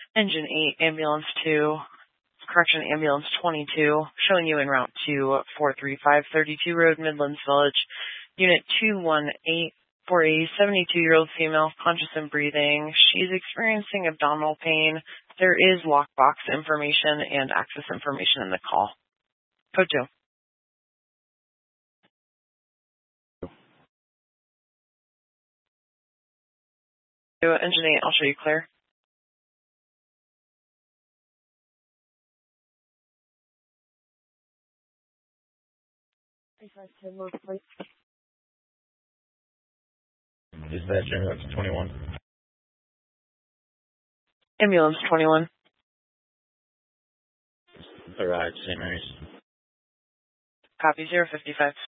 Engine 8, Ambulance 2, correction, Ambulance 22, showing you en route to 43532 Road, Midlands Village, Unit 218, for a 72-year-old female, conscious and breathing. She's experiencing abdominal pain. There is lockbox information and access information in the call. Code 2. Engine 8, I'll show you clear. Is that Ambulance 21? Ambulance 21. Arrived, St. Mary's. Copy 055.